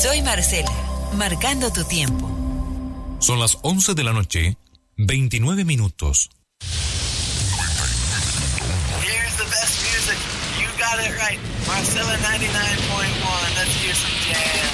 Soy Marcela, marcando tu tiempo. Son las 11 de la noche, 29 minutos. Here's the best music. You got it right. Marcela 99.1. Let's hear some jazz.